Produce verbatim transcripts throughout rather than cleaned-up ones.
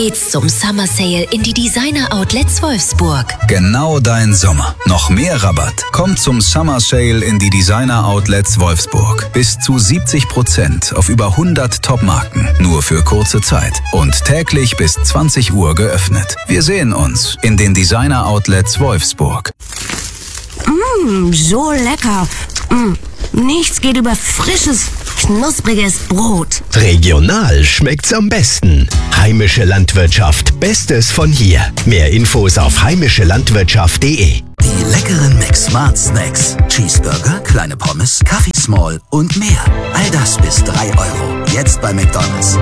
Geht's zum Summer Sale in die Designer Outlets Wolfsburg. Genau dein Sommer. Noch mehr Rabatt. Kommt zum Summer Sale in die Designer Outlets Wolfsburg. Bis zu siebzig Prozent auf über hundert Top-Marken. Nur für kurze Zeit. Und täglich bis zwanzig Uhr geöffnet. Wir sehen uns in den Designer Outlets Wolfsburg. Mmm, so lecker. Mm, nichts geht über frisches, knuspriges Brot. Regional schmeckt's am besten. Heimische Landwirtschaft, Bestes von hier. Mehr Infos auf heimische landwirtschaft punkt de. Die leckeren McSmart Snacks. Cheeseburger, kleine Pommes, Kaffee Small und mehr. All das bis drei Euro. Jetzt bei McDonald's.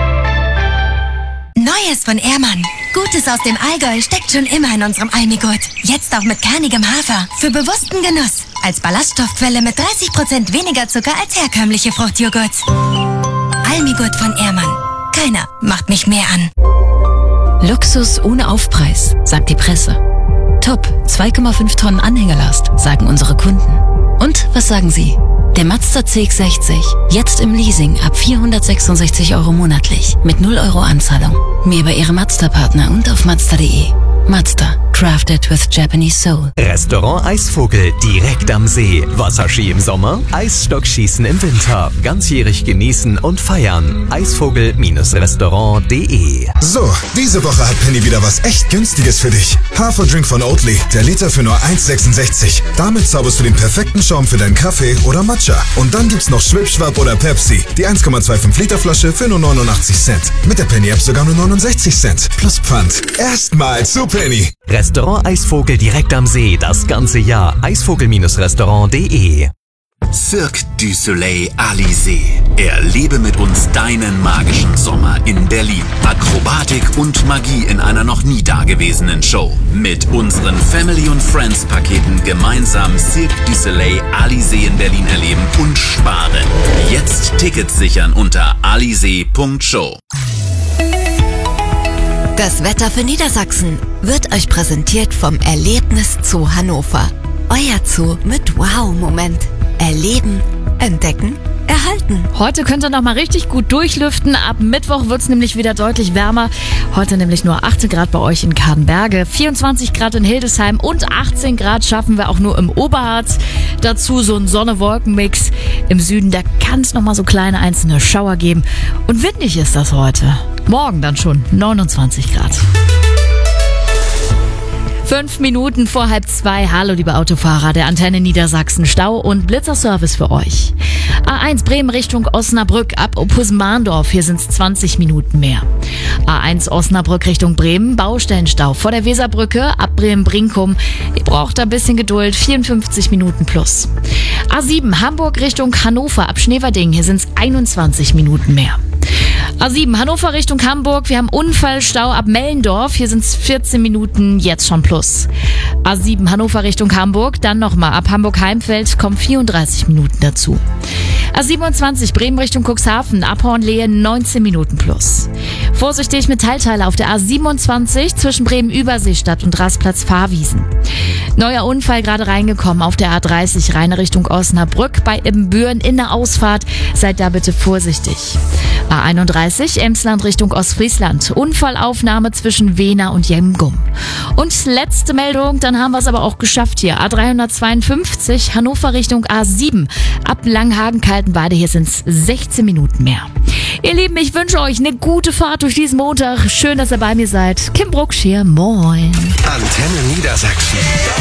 Neues von Ehrmann. Gutes aus dem Allgäu steckt schon immer in unserem Almigurt. Jetzt auch mit kernigem Hafer. Für bewussten Genuss. Als Ballaststoffquelle mit dreißig Prozent weniger Zucker als herkömmliche Fruchtjoghurts. Almigurt von Ehrmann. Keiner macht mich mehr an. Luxus ohne Aufpreis, sagt die Presse. Top, zwei Komma fünf Tonnen Anhängerlast, sagen unsere Kunden. Und was sagen Sie? Der Mazda C X sechzig, jetzt im Leasing ab vierhundertsechsundsechzig Euro monatlich, mit null Euro Anzahlung. Mehr bei Ihrem Mazda-Partner und auf mazda punkt de. Mazda, crafted with Japanese soul. Restaurant Eisvogel, direkt am See. Wasserski im Sommer, Eisstockschießen im Winter. Ganzjährig genießen und feiern. Eisvogel Restaurant punkt de. So, diese Woche hat Penny wieder was echt Günstiges für dich. Haferdrink von Oatly, der Liter für nur eins Komma sechsundsechzig. Damit zauberst du den perfekten Schaum für deinen Kaffee oder Matcha. Und dann gibt's noch Schwipschwapp oder Pepsi, die eins Komma fünfundzwanzig Liter Flasche für nur neunundachtzig Cent. Mit der Penny-App sogar nur neunundsechzig Cent. Plus Pfand. Erstmal zu Penny. Restaurant Eisvogel direkt am See, das ganze Jahr. Eisvogel Restaurant punkt de. Cirque du Soleil Alizé. Erlebe mit uns deinen magischen Sommer in Berlin. Akrobatik und Magie in einer noch nie dagewesenen Show. Mit unseren Family- und Friends-Paketen gemeinsam Cirque du Soleil Alizé in Berlin erleben und sparen. Jetzt Tickets sichern unter alizé punkt show. Das Wetter für Niedersachsen wird euch präsentiert vom Erlebnis Zoo Hannover. Euer Zoo mit Wow-Moment. Erleben, entdecken, erhalten. Heute könnt ihr noch mal richtig gut durchlüften. Ab Mittwoch wird es nämlich wieder deutlich wärmer. Heute nämlich nur achtzehn Grad bei euch in Kadenberge, vierundzwanzig Grad in Hildesheim und achtzehn Grad schaffen wir auch nur im Oberharz. Dazu so ein Sonne-Wolken-Mix. Im Süden, da kann es noch mal so kleine einzelne Schauer geben. Und windig ist das heute. Morgen dann schon neunundzwanzig Grad. Fünf Minuten vor halb zwei. Hallo, liebe Autofahrer der Antenne Niedersachsen. Stau und Blitzerservice für euch. A eins Bremen Richtung Osnabrück ab Opusmandorf. Hier sind es zwanzig Minuten mehr. A eins Osnabrück Richtung Bremen. Baustellenstau vor der Weserbrücke ab Bremen-Brinkum. Ihr braucht ein bisschen Geduld. vierundfünfzig Minuten plus. A sieben Hamburg Richtung Hannover ab Schneverding. Hier sind es einundzwanzig Minuten mehr. A sieben Hannover Richtung Hamburg. Wir haben Unfallstau ab Mellendorf. Hier sind es vierzehn Minuten, jetzt schon plus. A sieben Hannover Richtung Hamburg. Dann nochmal ab Hamburg-Heimfeld kommen vierunddreißig Minuten dazu. A siebenundzwanzig Bremen Richtung Cuxhaven. Ab Hornlehe neunzehn Minuten plus. Vorsichtig mit Teilteile auf der A siebenundzwanzig zwischen Bremen-Überseestadt und Rastplatz-Fahrwiesen. Neuer Unfall gerade reingekommen auf der A dreißig Rhein Richtung Osnabrück bei Ibbenbüren in der Ausfahrt. Seid da bitte vorsichtig. A einunddreißig Emsland Richtung Ostfriesland. Unfallaufnahme zwischen Wehna und Jemgum. Und letzte Meldung, dann haben wir es aber auch geschafft hier. A dreihundertzweiundfünfzig Hannover Richtung A sieben. Ab Langhagen-Kaltenweide, hier sind es sechzehn Minuten mehr. Ihr Lieben, ich wünsche euch eine gute Fahrt durch diesen Montag. Schön, dass ihr bei mir seid. Kim Brucksch hier, moin. Antenne Niedersachsen.